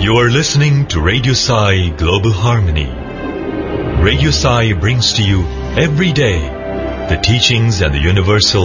You are listening to Radio Sai Global Harmony. Radio Sai brings to you every day the teachings and the universal